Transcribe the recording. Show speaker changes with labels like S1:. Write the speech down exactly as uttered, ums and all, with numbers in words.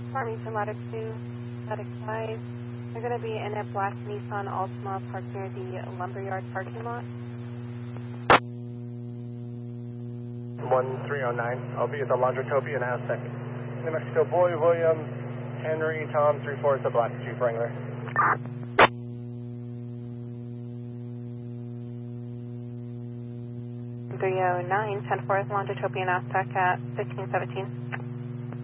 S1: Farmington Latitude, Static five. They're going to be in a black Nissan Altima parked near the Lumberyard parking lot.
S2: one three oh nine. I'll be at the Laundrotopia in Aztec. New Mexico Boy, William, Henry, Tom, three four at the Black Jeep Wrangler.
S1: three oh nine, ten four, Laundrotopia in Aztec at fifteen seventeen.